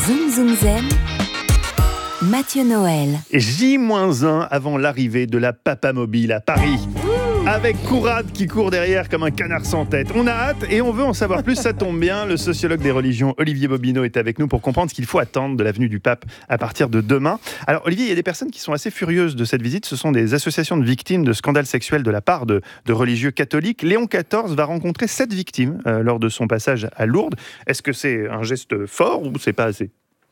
Zoom Zoom Zen, Mathieu Noël. J-1 avant l'arrivée de la Papamobile à Paris. Avec Courade qui court derrière comme un canard sans tête. On a hâte et on veut en savoir plus, ça tombe bien. Le sociologue des religions Olivier Bobineau est avec nous pour comprendre ce qu'il faut attendre de la venue du pape à partir de demain. Alors Olivier, il y a des personnes qui sont assez furieuses de cette visite. Ce sont des associations de victimes de scandales sexuels de la part de religieux catholiques. Léon XIV va rencontrer 7 victimes lors de son passage à Lourdes. Est-ce que c'est un geste fort ou c'est pas assez ?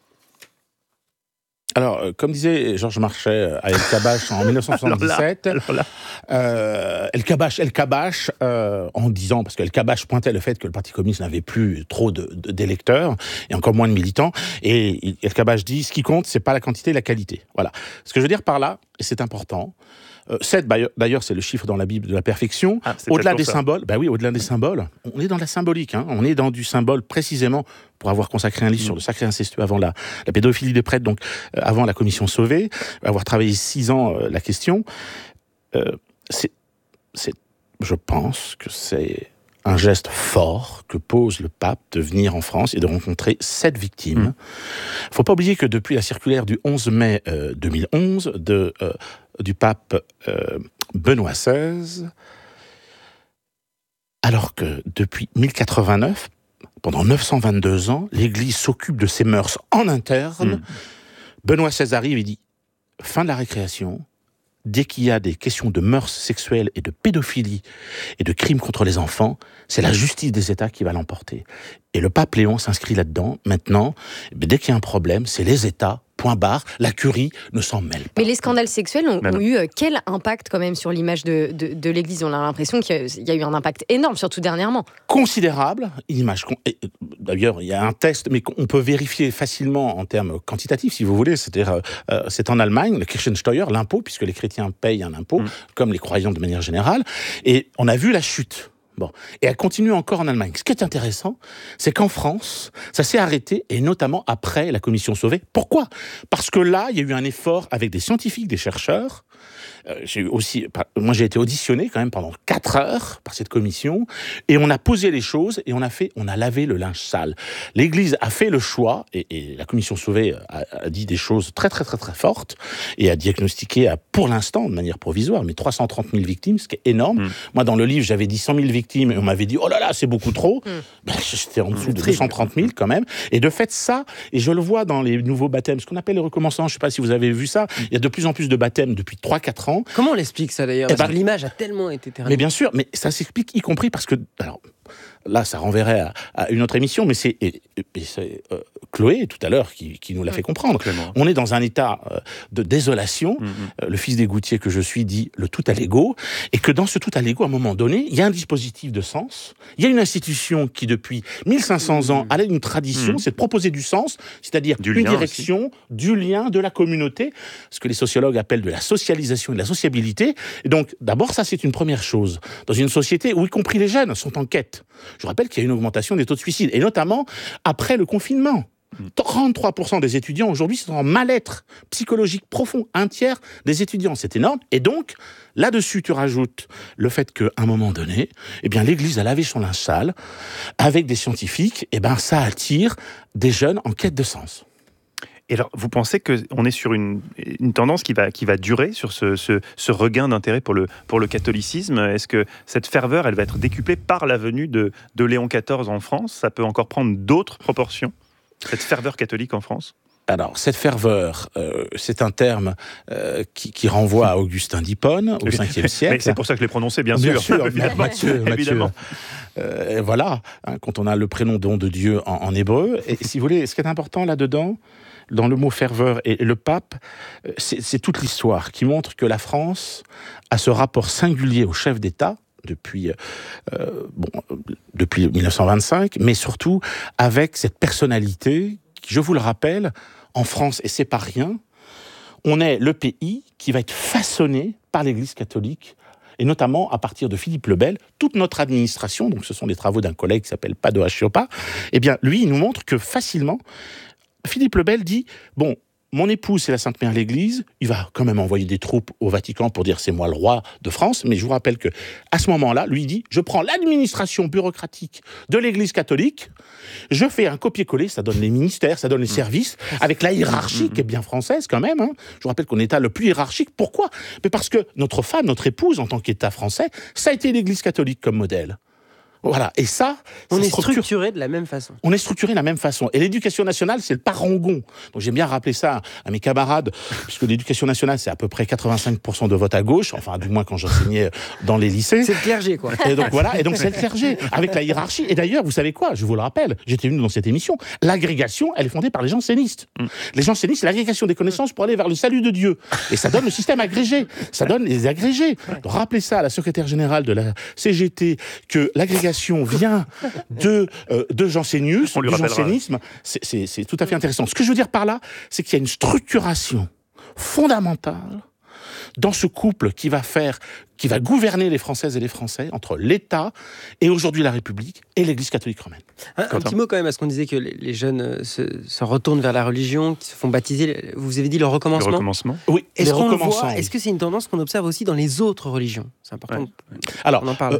Alors, comme disait Georges Marchais à El Kabash en 1977, El Kabash, en disant, parce que El Kabash pointait le fait que le Parti communiste n'avait plus trop d'électeurs, et encore moins de militants, et El Kabash dit, ce qui compte, c'est pas la quantité, la qualité. Voilà. Ce que je veux dire par là, et c'est important, 7, d'ailleurs, c'est le chiffre dans la Bible de la perfection. Au-delà des symboles, au-delà des symboles, on est dans la symbolique. On est dans du symbole précisément pour avoir consacré un livre sur le sacré incestueux avant la pédophilie des prêtres, donc avant la commission Sauvé, avoir travaillé 6 ans la question. Je pense que c'est un geste fort que pose le pape de venir en France et de rencontrer 7 victimes. Il ne faut pas oublier que depuis la circulaire du 11 mai 2011 du pape Benoît XVI, alors que depuis 1089, pendant 922 ans, l'Église s'occupe de ses mœurs en interne, Benoît XVI arrive et dit « fin de la récréation ». Dès qu'il y a des questions de mœurs sexuelles et de pédophilie et de crimes contre les enfants, c'est la justice des États qui va l'emporter. Et le pape Léon s'inscrit là-dedans. Maintenant, dès qu'il y a un problème, c'est les États, point barre, la curie ne s'en mêle pas. Mais les scandales sexuels ont eu quel impact quand même sur l'image de l'Église ? On a l'impression qu'il y a eu un impact énorme, surtout dernièrement. Considérable, une image. D'ailleurs, il y a un test, mais on peut vérifier facilement en termes quantitatifs, si vous voulez. C'est-à-dire, c'est en Allemagne, le Kirchensteuer, l'impôt, puisque les chrétiens payent un impôt, comme les croyants de manière générale. Et on a vu la chute. Bon. Et elle continue encore en Allemagne. Ce qui est intéressant, c'est qu'en France, ça s'est arrêté, et notamment après la commission Sauvé. Pourquoi ? Parce que là, il y a eu un effort avec des scientifiques, des chercheurs. Moi, j'ai été auditionné quand même pendant 4 heures par cette commission, et on a posé les choses, et on a lavé le linge sale. L'Église a fait le choix, et la commission Sauvé a dit des choses très, très, très, très fortes, et a diagnostiqué, pour l'instant, de manière provisoire, mais 330 000 victimes, ce qui est énorme. Moi, dans le livre, j'avais dit 100 000 victimes, et on m'avait dit, oh là là, c'est beaucoup trop. J'étais en dessous de 230 000 quand même. Et de fait, ça, et je le vois dans les nouveaux baptêmes, ce qu'on appelle les recommençants, je ne sais pas si vous avez vu ça, il y a de plus en plus de baptêmes depuis 3-4 ans. Comment on l'explique ça d'ailleurs ? Parce que l'image a tellement été terrible. Mais bien sûr, mais ça s'explique y compris parce que... Alors, là, ça renverrait à une autre émission, mais c'est Chloé, tout à l'heure, qui nous l'a fait comprendre. On est dans un état de désolation. Le fils des Goutiers que je suis dit le tout à l'ego, et que dans ce tout à l'ego, à un moment donné, il y a un dispositif de sens, il y a une institution qui, depuis 1500 ans, a une tradition, c'est de proposer du sens, c'est-à-dire une direction, du lien, de la communauté, ce que les sociologues appellent de la socialisation et de la sociabilité. Et donc, d'abord, ça, c'est une première chose. Dans une société où, y compris les jeunes, sont en quête. Je rappelle qu'il y a une augmentation des taux de suicide, et notamment après le confinement. 33% des étudiants aujourd'hui sont en mal-être psychologique profond. 1/3 des étudiants, c'est énorme. Et donc, là-dessus, tu rajoutes le fait qu'à un moment donné, l'Église a lavé son linge sale avec des scientifiques. Ça attire des jeunes en quête de sens. Et alors, vous pensez qu'on est sur une tendance qui va durer, sur ce regain d'intérêt pour le catholicisme ? Est-ce que cette ferveur, elle va être décuplée par la venue de Léon XIV en France ? Ça peut encore prendre d'autres proportions, cette ferveur catholique en France ? Alors, cette ferveur, c'est un terme qui renvoie à Augustin d'Hippone, au 5e siècle. Mais c'est pour ça que je l'ai prononcé, bien sûr. Mathieu. Voilà, quand on a le prénom don de Dieu en hébreu. Et si vous voulez, ce qui est important là-dedans, dans le mot ferveur et le pape, c'est toute l'histoire qui montre que la France a ce rapport singulier au chef d'État, depuis 1925, mais surtout avec cette personnalité qui, je vous le rappelle, en France, et c'est pas rien, on est le pays qui va être façonné par l'Église catholique, et notamment à partir de Philippe le Bel, toute notre administration, donc ce sont des travaux d'un collègue qui s'appelle Padoa Chioppa, lui, il nous montre que facilement, Philippe le Bel dit, mon épouse, c'est la Sainte Mère l'Église, il va quand même envoyer des troupes au Vatican pour dire c'est moi le roi de France, mais je vous rappelle que à ce moment-là, lui dit, je prends l'administration bureaucratique de l'Église catholique, je fais un copier-coller, ça donne les ministères, ça donne les services, avec la hiérarchie qui est bien française quand même. Je vous rappelle qu'on est l'État le plus hiérarchique. Pourquoi ? Mais parce que notre femme, notre épouse, en tant qu'État français, ça a été l'Église catholique comme modèle. Voilà, et ça... On est structuré de la même façon. On est structuré de la même façon. Et l'éducation nationale, c'est le parangon. Donc j'aime bien rappeler ça à mes camarades, puisque l'éducation nationale, c'est à peu près 85% de vote à gauche, enfin du moins quand j'enseignais dans les lycées. C'est le clergé, quoi. Et donc voilà, et donc c'est le clergé, avec la hiérarchie. Et d'ailleurs, vous savez quoi ? Je vous le rappelle, j'étais venu dans cette émission, l'agrégation, elle est fondée par les jansénistes. Les jansénistes, c'est l'agrégation des connaissances pour aller vers le salut de Dieu. Et ça donne le système agrégé, ça donne les agrégés. Donc rappelez ça à la secrétaire générale de la CGT, que l'agrégation vient de jansénisme, du jansénisme, c'est tout à fait intéressant. Ce que je veux dire par là, c'est qu'il y a une structuration fondamentale dans ce couple qui va gouverner les Françaises et les Français entre l'État et aujourd'hui la République et l'Église catholique romaine. Un petit mot quand même, parce qu'on disait que les jeunes se retournent vers la religion, qui se font baptiser. Vous avez dit le recommencement. Le recommencement. Oui, est-ce qu'on le voit ? Est-ce que c'est une tendance qu'on observe aussi dans les autres religions ? C'est important. Ouais. Alors, on en parle.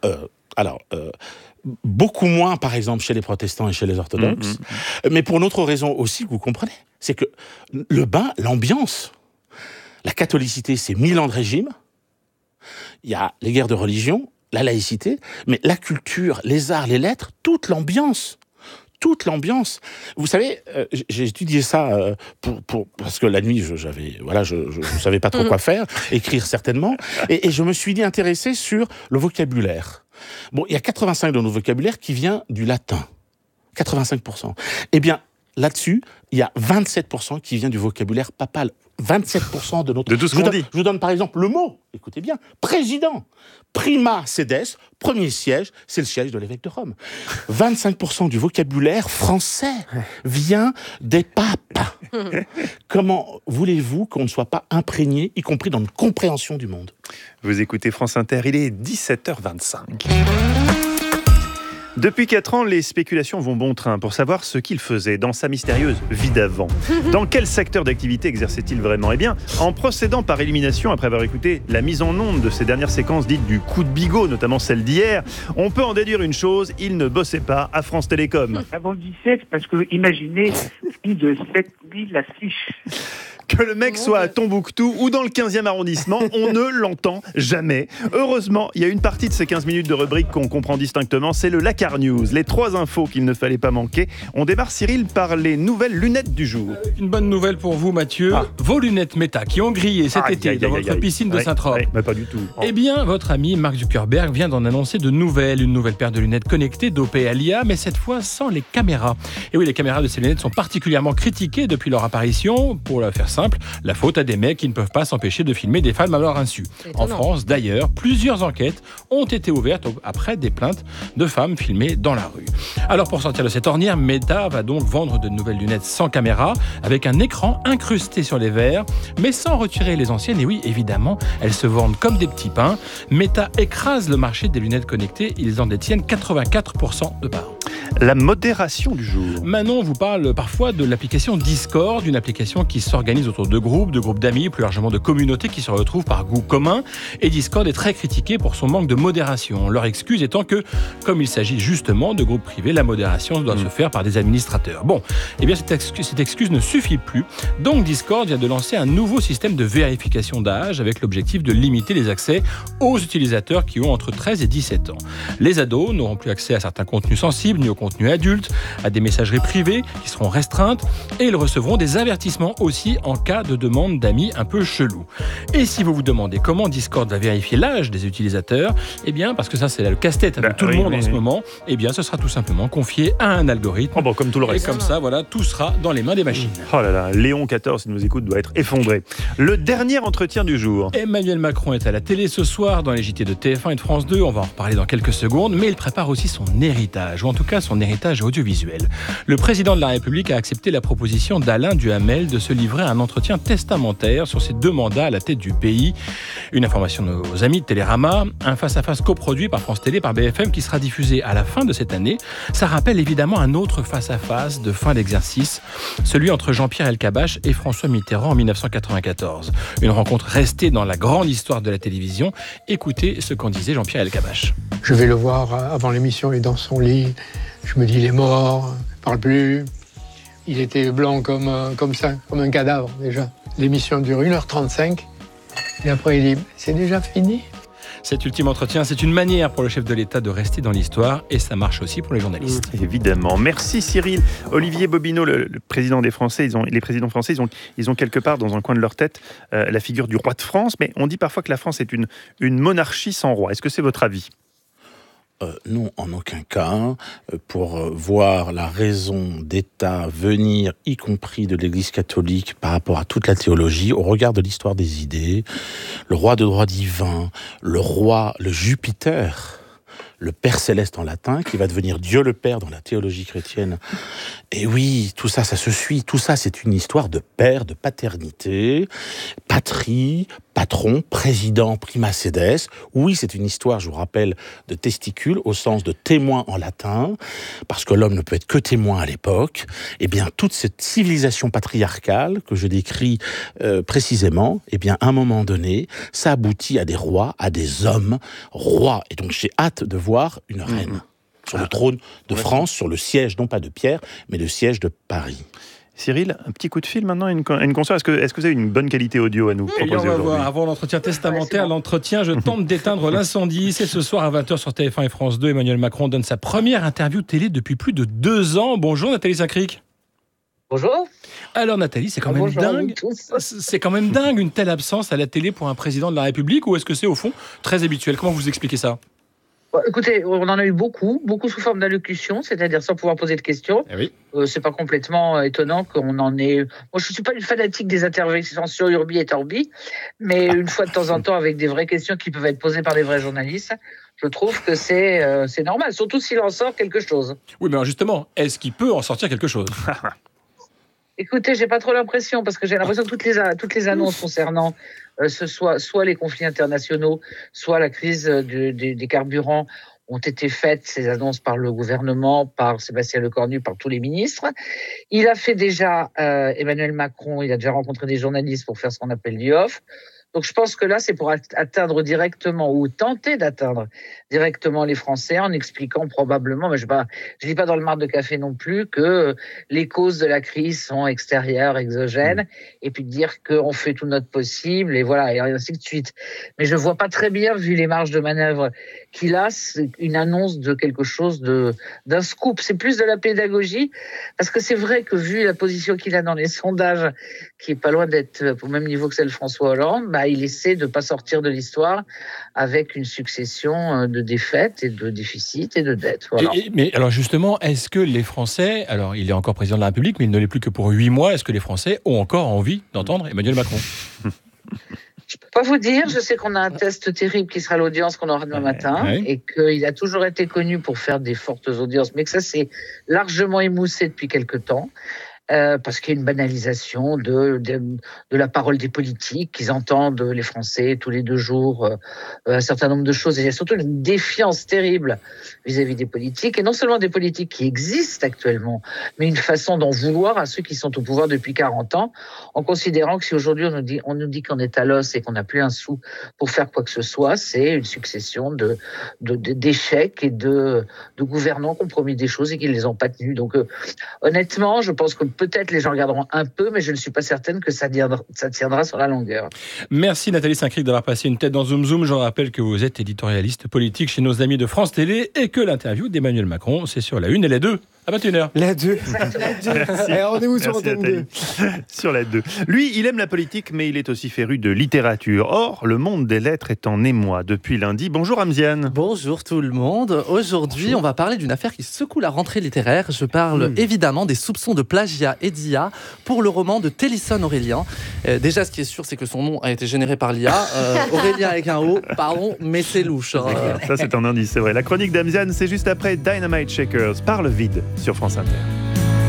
Beaucoup moins, par exemple, chez les protestants et chez les orthodoxes, mais pour une autre raison aussi, vous comprenez, c'est que le bain, l'ambiance, la catholicité, c'est 1000 ans de régime, il y a les guerres de religion, la laïcité, mais la culture, les arts, les lettres, toute l'ambiance. Vous savez, j'ai étudié ça parce que la nuit, je savais pas trop quoi faire, écrire certainement, et je me suis intéressé sur le vocabulaire. Bon, il y a 85% de notre vocabulaire qui vient du latin. 85%. Eh bien, là-dessus, il y a 27% qui vient du vocabulaire papal. 27% de notre... De tout ce qu'on dit. Je vous donne par exemple le mot, écoutez bien, président. Prima sedes, premier siège, c'est le siège de l'évêque de Rome. 25% du vocabulaire français vient des papes. Comment voulez-vous qu'on ne soit pas imprégné, y compris dans une compréhension du monde ? Vous écoutez France Inter, il est 17h25. Depuis 4 ans, les spéculations vont bon train pour savoir ce qu'il faisait dans sa mystérieuse vie d'avant. Dans quel secteur d'activité exerçait-il vraiment ? Eh bien, en procédant par élimination, après avoir écouté la mise en onde de ces dernières séquences dites du coup de bigot, notamment celle d'hier, on peut en déduire une chose, il ne bossait pas à France Télécom. Avant le 17, parce que imaginez plus de 7000 affiches. Que le mec soit à Tombouctou ou dans le 15e arrondissement, on ne l'entend jamais. Heureusement, il y a une partie de ces 15 minutes de rubrique qu'on comprend distinctement, c'est le Lakar News. Les 3 infos qu'il ne fallait pas manquer. On démarre, Cyril, par les nouvelles lunettes du jour. Une bonne nouvelle pour vous, Mathieu. Vos lunettes Meta qui ont grillé cet été dans votre piscine de Saint-Trope. Mais pas du tout. Eh bien, votre ami Mark Zuckerberg vient d'en annoncer de nouvelles. Une nouvelle paire de lunettes connectées dopées à l'IA, mais cette fois sans les caméras. Et oui, les caméras de ces lunettes sont particulièrement critiquées depuis leur apparition. Pour la faire simple, la faute à des mecs qui ne peuvent pas s'empêcher de filmer des femmes à leur insu. En France, d'ailleurs, plusieurs enquêtes ont été ouvertes après des plaintes de femmes filmées dans la rue. Alors, pour sortir de cette ornière, Meta va donc vendre de nouvelles lunettes sans caméra, avec un écran incrusté sur les verres, mais sans retirer les anciennes. Et oui, évidemment, elles se vendent comme des petits pains. Meta écrase le marché des lunettes connectées. Ils en détiennent 84% de part. La modération du jour. Manon vous parle parfois de l'application Discord, une application qui s'organise autour de groupes d'amis, plus largement de communautés qui se retrouvent par goût commun. Et Discord est très critiqué pour son manque de modération. Leur excuse étant que, comme il s'agit justement de groupes privés, la modération doit se faire par des administrateurs. Bon, eh bien cette excuse ne suffit plus. Donc Discord vient de lancer un nouveau système de vérification d'âge avec l'objectif de limiter les accès aux utilisateurs qui ont entre 13 et 17 ans. Les ados n'auront plus accès à certains contenus sensibles ni aux contenus adultes, à des messageries privées qui seront restreintes et ils recevront des avertissements aussi en cas de demande d'amis un peu chelous. Et si vous vous demandez comment Discord va vérifier l'âge des utilisateurs, eh bien, parce que ça c'est le casse-tête avec tout le monde en ce moment, eh bien, ce sera tout simplement confié à un algorithme. Comme tout le reste. Et comme ça, voilà, tout sera dans les mains des machines. Oh là là, Léon XIV, s'il nous écoute, doit être effondré. Le dernier entretien du jour. Emmanuel Macron est à la télé ce soir dans les JT de TF1 et de France 2. On va en reparler dans quelques secondes, mais il prépare aussi son héritage, ou en tout cas son héritage audiovisuel. Le président de la République a accepté la proposition d'Alain Duhamel de se livrer à un entretien entretien testamentaire sur ses 2 mandats à la tête du pays. Une information de nos amis de Télérama, un face-à-face coproduit par France Télé, par BFM, qui sera diffusé à la fin de cette année. Ça rappelle évidemment un autre face-à-face de fin d'exercice, celui entre Jean-Pierre Elkabbach et François Mitterrand en 1994. Une rencontre restée dans la grande histoire de la télévision. Écoutez ce qu'en disait Jean-Pierre Elkabbach. Je vais le voir avant l'émission, il est dans son lit. Je me dis, il est mort, il parle plus. Il était blanc comme ça, comme un cadavre déjà. L'émission dure 1h35. Et après, il dit, c'est déjà fini. Cet ultime entretien, c'est une manière pour le chef de l'État de rester dans l'histoire et ça marche aussi pour les journalistes. Évidemment. Merci Cyril. Olivier Bobineau, le président des Français, les présidents français, ils ont quelque part dans un coin de leur tête la figure du roi de France, mais on dit parfois que la France est une monarchie sans roi. Est-ce que c'est votre avis ? Non, en aucun cas. Pour voir la raison d'État venir, y compris de l'Église catholique, par rapport à toute la théologie, au regard de l'histoire des idées, le roi de droit divin, le Jupiter, le Père Céleste en latin, qui va devenir Dieu le Père dans la théologie chrétienne. Et oui, tout ça, ça se suit. Tout ça, c'est une histoire de père, de paternité, patrie, patron, président, prima sedes. Oui, c'est une histoire, je vous rappelle, de testicules, au sens de témoin en latin, parce que l'homme ne peut être que témoin à l'époque. Eh bien, toute cette civilisation patriarcale que je décris précisément, eh bien, à un moment donné, ça aboutit à des rois, à des hommes rois. Et donc, j'ai hâte de voir une reine sur le trône de France, sur le siège, non pas de Pierre, mais le siège de Paris. Cyril, un petit coup de fil maintenant, une console. Est-ce que vous avez une bonne qualité audio à nous proposer on va aujourd'hui ? voir, avant l'entretien testamentaire, l'entretien « Je tente d'éteindre l'incendie ». C'est ce soir à 20h sur TF1 et France 2. Emmanuel Macron donne sa première interview télé depuis plus de 2 ans. Bonjour Nathalie Saint-Cric. Bonjour. Alors Nathalie, c'est quand même dingue. C'est quand même dingue une telle absence à la télé pour un président de la République, ou est-ce que c'est au fond très habituel ? Comment vous expliquez ça ? Écoutez, on en a eu beaucoup sous forme d'allocution, c'est-à-dire sans pouvoir poser de questions. Eh oui. C'est pas complètement étonnant qu'on en ait. Moi, je suis pas une fanatique des interventions urbi et orbi, mais une fois de temps en temps, avec des vraies questions qui peuvent être posées par des vrais journalistes, je trouve que c'est normal, surtout s'il en sort quelque chose. Oui, mais alors justement, est-ce qu'il peut en sortir quelque chose ? Écoutez, j'ai pas trop l'impression, parce que j'ai l'impression que toutes les annonces concernant soit les conflits internationaux, soit la crise des carburants ont été faites, ces annonces, par le gouvernement, par Sébastien Lecornu, par tous les ministres. Il a fait déjà, Emmanuel Macron, il a déjà rencontré des journalistes pour faire ce qu'on appelle du off. Donc je pense que là, c'est pour atteindre directement, ou tenter d'atteindre directement les Français, en expliquant probablement, mais je lis pas dans le marc de café non plus, que les causes de la crise sont extérieures, exogènes, et puis de dire qu'on fait tout notre possible, et voilà, et ainsi de suite. Mais je vois pas très bien, vu les marges de manœuvre qu'il a, c'est une annonce de quelque chose d'un scoop. C'est plus de la pédagogie, parce que c'est vrai que vu la position qu'il a dans les sondages, qui est pas loin d'être au même niveau que celle de François Hollande, il essaie de ne pas sortir de l'histoire avec une succession de défaites et de déficits et de dettes. Voilà. Mais alors justement, est-ce que les Français, alors il est encore président de la République, mais il ne l'est plus que pour 8 mois, est-ce que les Français ont encore envie d'entendre Emmanuel Macron ? Je ne peux pas vous dire, je sais qu'on a un test terrible qui sera à l'audience qu'on aura demain matin, et qu'il a toujours été connu pour faire des fortes audiences, mais que ça s'est largement émoussé depuis quelque temps. Parce qu'il y a une banalisation de la parole des politiques, qu'ils entendent les Français tous les 2 jours un certain nombre de choses. Et il y a surtout une défiance terrible vis-à-vis des politiques, et non seulement des politiques qui existent actuellement, mais une façon d'en vouloir à ceux qui sont au pouvoir depuis 40 ans, en considérant que si aujourd'hui on nous dit qu'on est à l'os et qu'on n'a plus un sou pour faire quoi que ce soit, c'est une succession d'échecs et de gouvernants qui ont promis des choses et qui ne les ont pas tenues. Donc honnêtement, je pense que peut-être les gens regarderont un peu, mais je ne suis pas certaine que ça tiendra sur la longueur. Merci Nathalie Saint-Cric d'avoir passé une tête dans Zoom Zoom. Je rappelle que vous êtes éditorialiste politique chez nos amis de France Télé et que l'interview d'Emmanuel Macron, c'est sur la 1 et la 2 à 21h. La 2. Et rendez-vous sur Antenne 2. Sur la 2. Lui, il aime la politique, mais il est aussi féru de littérature. Or, le monde des lettres est en émoi depuis lundi. Bonjour Amziane. Bonjour tout le monde. Aujourd'hui, on va parler d'une affaire qui secoue la rentrée littéraire. Je parle évidemment des soupçons de plagiat et d'IA pour le roman de Télisson Aurélien. Déjà, ce qui est sûr, c'est que son nom a été généré par l'IA. Aurélien avec un O, pardon, mais c'est louche. Ça, c'est un indice, c'est vrai. La chronique d'Amziane, c'est juste après Dynamite Shakers par le vide sur France Inter.